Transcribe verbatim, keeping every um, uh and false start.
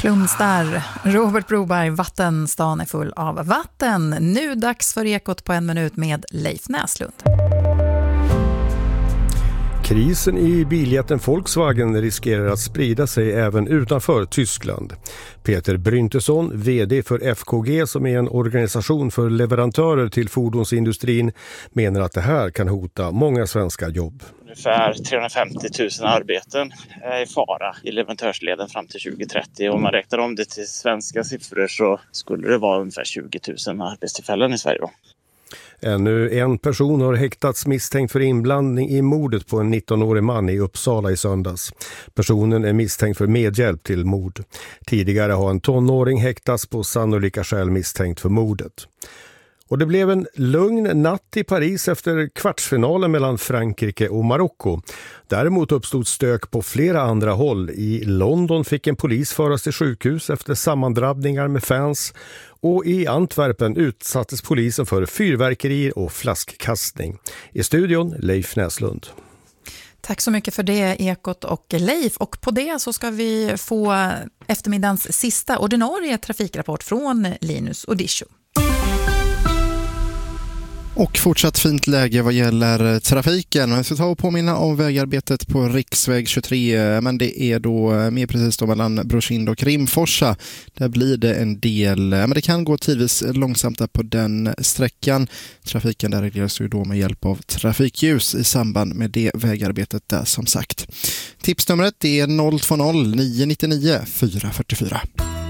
Plums där. Robert Broberg, Vattenstan är full av vatten. Nu dags för Ekot på en minut med Leif Näslund. Krisen i biljätten Volkswagen riskerar att sprida sig även utanför Tyskland. Peter Bryntesson, vd för F K G som är en organisation för leverantörer till fordonsindustrin, menar att det här kan hota många svenska jobb. Ungefär trehundrafemtio tusen arbeten är i fara i leverantörsleden fram till tjugo trettio. Om man räknar om det till svenska siffror så skulle det vara ungefär tjugo tusen arbetstillfällen i Sverige då. Ännu en person har häktats misstänkt för inblandning i mordet på en nittonårig man i Uppsala i söndags. Personen är misstänkt för medhjälp till mord. Tidigare har en tonåring häktats på sannolika skäl misstänkt för mordet. Och det blev en lugn natt i Paris efter kvartsfinalen mellan Frankrike och Marocko. Däremot uppstod stök på flera andra håll. I London fick en polis föras till sjukhus efter sammandrabbningar med fans. Och i Antwerpen utsattes polisen för fyrverkerier och flaskkastning. I studion Leif Näslund. Tack så mycket för det, Ekot och Leif. Och på det så ska vi få eftermiddagens sista ordinarie trafikrapport från Linus Odisho. Och fortsatt fint läge vad gäller trafiken. Jag ska ta och påminna om vägarbetet på riksväg tjugotre, men det är då mer precis då mellan Brorsind och Rimforsa. Där blir det en del, men det kan gå tidvis långsamt där på den sträckan. Trafiken där regleras ju då med hjälp av trafikljus i samband med det vägarbetet där som sagt. Tipsnumret är noll två noll nio nio nio fyra fyra fyra.